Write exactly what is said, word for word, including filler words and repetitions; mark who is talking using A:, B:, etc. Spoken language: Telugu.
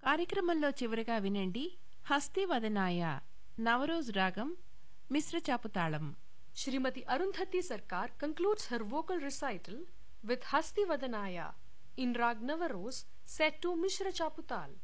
A: కార్యక్రమంలో చివరిగా వినండి హస్తివదనాయ నవరోజ్ రాగం మిశ్ర చాపుతాళం.
B: Shrimati Arundhati Sarkar concludes her vocal recital with Hasti Vadanaya in Rag Navaroz set to Mishra Chaputal.